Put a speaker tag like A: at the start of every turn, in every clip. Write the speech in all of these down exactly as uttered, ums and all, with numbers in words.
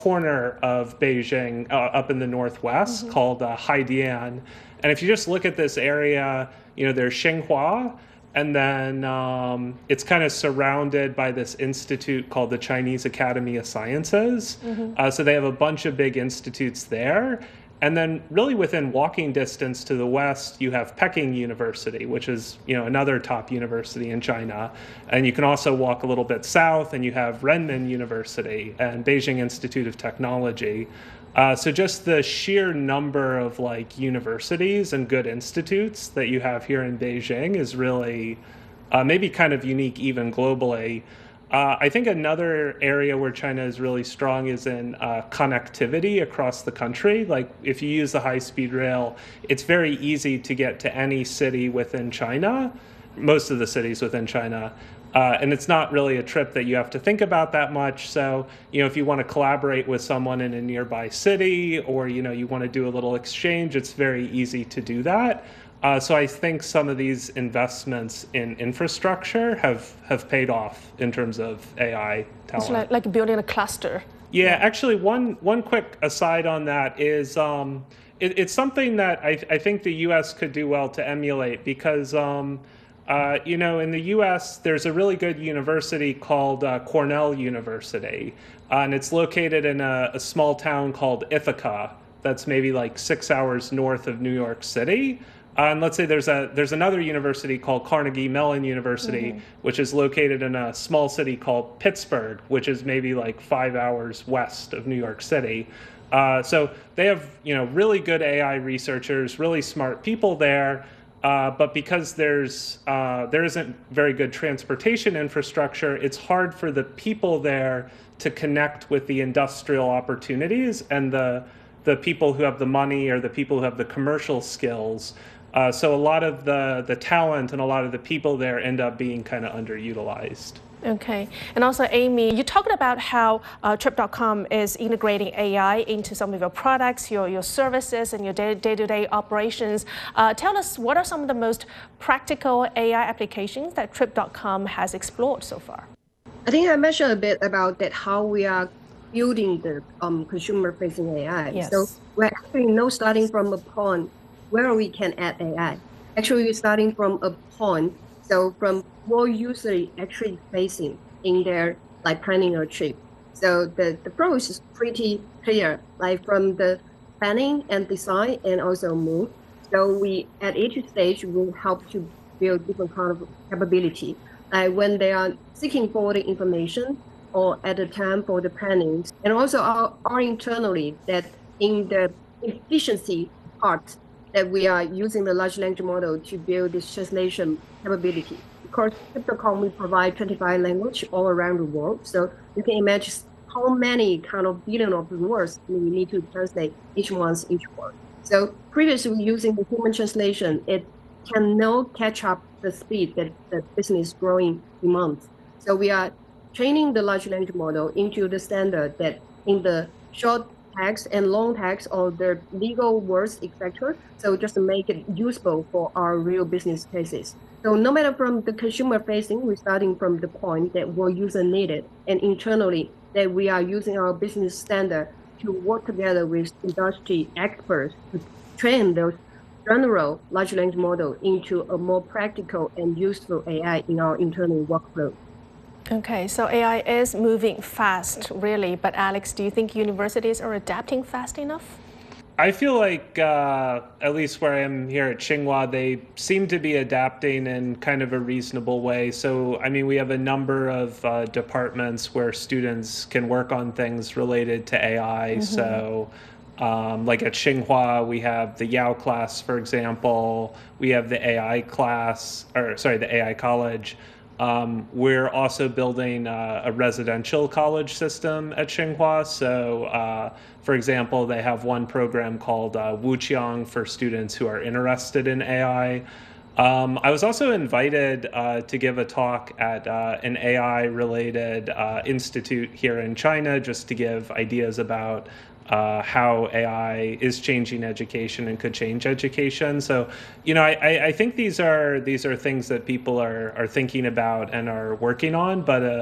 A: corner of Beijing uh, up in the northwest
B: Mm-hmm.
A: called uh, Haidian. And if you just look at this area, you know, there's Xinhua, and then um, it's kind of surrounded by this institute called the Chinese Academy of Sciences.
B: Mm-hmm.
A: Uh, so they have a bunch of big institutes there. And then really within walking distance to the west, you have Peking University, which is, you know, another top university in China. And you can also walk a little bit south and you have Renmin University and Beijing Institute of Technology. Uh, so just the sheer number of like universities and good institutes that you have here in Beijing is really uh, maybe kind of unique even globally. Uh, I think another area where China is really strong is in uh, connectivity across the country. Like if you use the high-speed rail, it's very easy to get to any city within China, most of the cities within China. Uh, and it's not really a trip that you have to think about that much. So, you know, if you want to collaborate with someone in a nearby city or, you know, you want to do a little exchange, it's very easy to do that. Uh, so I think some of these investments in infrastructure have, have paid off in terms of A I talent.
B: It's like, like building a cluster.
A: Yeah, actually, one one quick aside on that is um, it, it's something that I, I think the U S could do well to emulate because, um, uh, you know, in the U S, there's a really good university called uh, Cornell University, uh, and it's located in a, a small town called Ithaca that's maybe like six hours north of New York City. Uh, and let's say there's a there's another university called Carnegie Mellon University, mm-hmm. which is located in a small city called Pittsburgh, which is maybe like five hours west of New York City. Uh, so they have, you know, really good A I researchers, really smart people there. Uh, but because there's uh, there isn't very good transportation infrastructure, it's hard for the people there to connect with the industrial opportunities and the the people who have the money or the people who have the commercial skills. Uh, so a lot of the, the talent and a lot of the people there end up being kind of underutilized.
B: Okay. And also, Amy, you talked about how uh, Trip dot com is integrating A I into some of your products, your, your services, and your day, day-to-day operations. Uh, tell us, what are some of the most practical A I applications that Trip dot com has explored so far?
C: I think I mentioned a bit about that, how we are building the um, consumer-facing A I.
B: Yes.
C: So we're actually not starting from a point where we can add A I. Actually, we're starting from a point, so from what users actually facing in their like planning a trip. So the, the approach is pretty clear, like from the planning and design and also mood. So we, at each stage, will help to build different kind of capability. Like when they are seeking for the information, or at the time for the planning, and also our, our internally that in the efficiency part that we are using the large language model to build this translation capability. Of course, Trip dot com, we provide twenty-five languages all around the world. So you can imagine how many kind of billion of words we need to translate each one's each word. So previously using the human translation, it cannot catch up the speed that the business growing demands. So we are training the large language model into the standard that in the short text and long text or the legal words, et cetera. So just to make it useful for our real business cases. So no matter from the consumer facing, we're starting from the point that what user needed, and internally that we are using our business standard to work together with industry experts to train those general large language model into a more practical and useful A I in our internal workflow.
B: Okay, so A I is moving fast, really. But Alex, do you think universities are adapting fast enough?
A: I feel like, uh, at least where I am here at Tsinghua, they seem to be adapting in kind of a reasonable way. So, I mean, we have a number of uh, departments where students can work on things related to A I. Mm-hmm. So, um, like at Tsinghua, we have the Yao class, for example. We have the A I class, or sorry, the A I college. Um, we're also building uh, a residential college system at Tsinghua. So, uh, for example, they have one program called uh, Wuqiang for students who are interested in A I. Um, I was also invited uh, to give a talk at uh, an A I-related uh, institute here in China, just to give ideas about Uh, how A I is changing education and could change education. So, you know, I, I think these are these are things that people are are thinking about and are working on. But uh,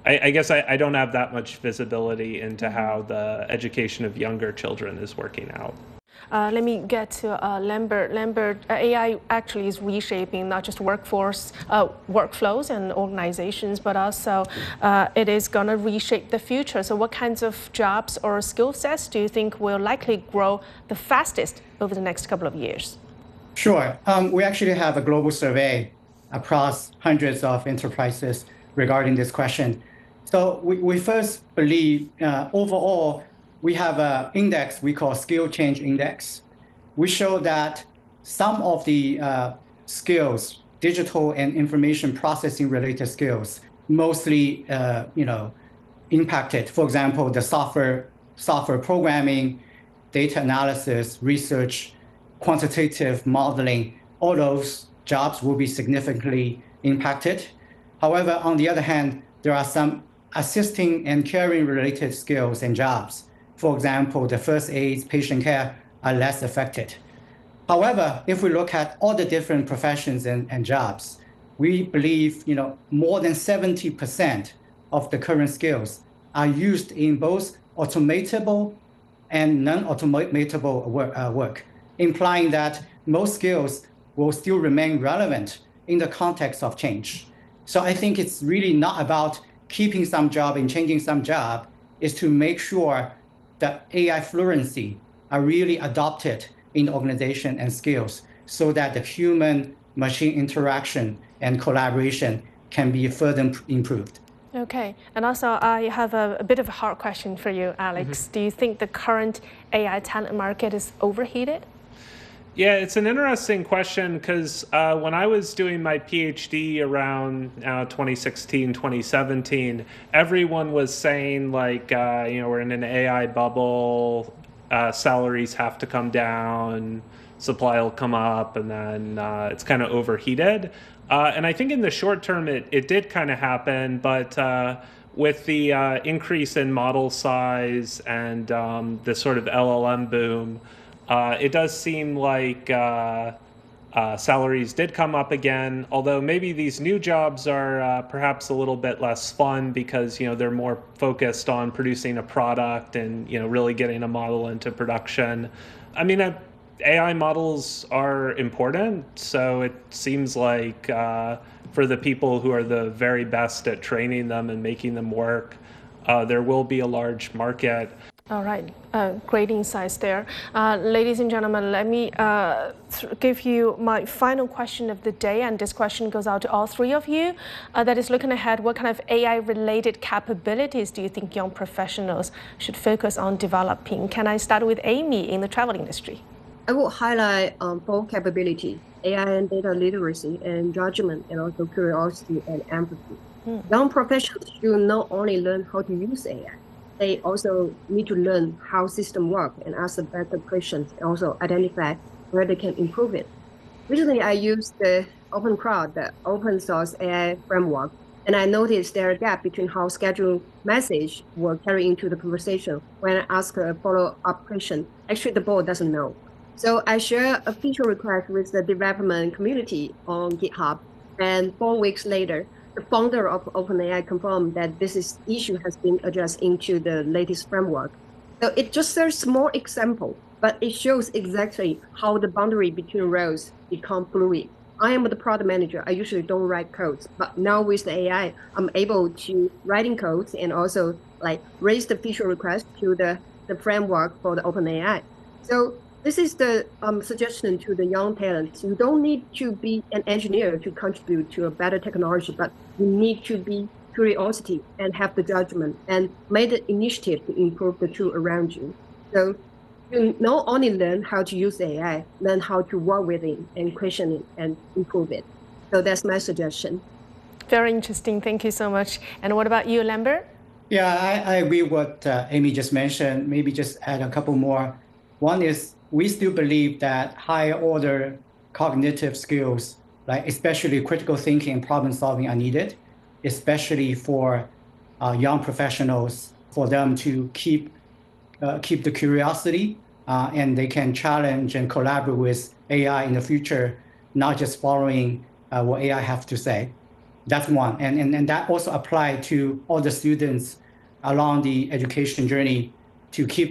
A: I, I guess I, I don't have that much visibility into how the education of younger children is working out.
B: Uh, let me get to uh, Lambert. Lambert, uh, A I actually is reshaping not just workforce uh, workflows and organizations, but also uh, it is going to reshape the future. So what kinds of jobs or skill sets do you think will likely grow the fastest over the next couple of years?
D: Sure. Um, we actually have a global survey across hundreds of enterprises regarding this question. So we, we first believe uh, overall, we have an index we call Skill Change Index. We show that some of the uh, skills, digital and information processing related skills, mostly uh, you know, impacted. For example, the software, software programming, data analysis, research, quantitative modeling, all those jobs will be significantly impacted. However, on the other hand, there are some assisting and caring related skills and jobs. For example, the first aid, patient care are less affected. However, if we look at all the different professions and, and jobs, we believe you know, more than seventy percent of the current skills are used in both automatable and non-automatable work, uh, work, implying that most skills will still remain relevant in the context of change. So I think it's really not about keeping some job and changing some job, is to make sure that A I fluency are really adopted in the organization and skills so that the human-machine interaction and collaboration can be further improved.
B: Okay, and also I have a, a bit of a hard question for you, Alex. Mm-hmm. Do you think the current A I talent market is overheated?
A: Yeah, it's an interesting question because uh, when I was doing my PhD around uh, twenty sixteen, twenty seventeen, everyone was saying like, uh, you know, we're in an A I bubble, uh, salaries have to come down, supply will come up, and then uh, it's kind of overheated. Uh, and I think in the short term, it, it did kind of happen, but uh, with the uh, increase in model size and um, the sort of L L M boom, Uh, it does seem like uh, uh, salaries did come up again, although maybe these new jobs are uh, perhaps a little bit less fun because you know they're more focused on producing a product and you know really getting a model into production. I mean, uh, A I models are important, so it seems like uh, for the people who are the very best at training them and making them work, uh, there will be a large market.
B: All right, uh, great insights there. Uh, ladies and gentlemen, let me uh, give you my final question of the day, and this question goes out to all three of you. Uh, that is looking ahead, what kind of A I-related capabilities do you think young professionals should focus on developing? Can I start with Amy in the travel industry?
C: I will highlight um, four capabilities: A I and data literacy, and judgment, and also curiosity and empathy. Hmm. Young professionals should not only learn how to use A I, they also need to learn how systems work and ask the better questions, and also identify where they can improve it. Recently, I used the OpenCrowd, the open source A I framework, and I noticed there a gap between how scheduled message were carried into the conversation when I ask a follow-up question. Actually, the bot doesn't know. So I share a feature request with the development community on GitHub, and four weeks later, the founder of OpenAI confirmed that this is, issue has been addressed into the latest framework. So it just a small example, but it shows exactly how the boundary between roles become fluid. I am the product manager. I usually don't write codes, but now with the A I, I'm able to writing codes and also like raise the feature request to the, the framework for the OpenAI. So this is the um, suggestion to the young talents. You don't need to be an engineer to contribute to a better technology, but you need to be curiosity and have the judgment and make the initiative to improve the tool around you. So you not only learn how to use A I, learn how to work with it and question it and improve it. So that's my suggestion.
B: Very interesting. Thank you so much. And what about you, Lambert?
D: Yeah, I, I agree with what uh, Amy just mentioned. Maybe just add a couple more. One is we still believe that higher order cognitive skills, like especially critical thinking and problem solving, are needed, especially for uh, young professionals, for them to keep uh, keep the curiosity uh, and they can challenge and collaborate with A I in the future, not just following uh, what A I have to say. That's one. And, and, and that also applies to all the students along the education journey to keep